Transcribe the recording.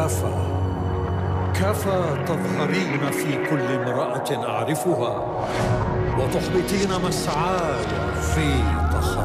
كفى كفى تظهرين في كل امرأة أعرفها، وتحبطين مسعاي في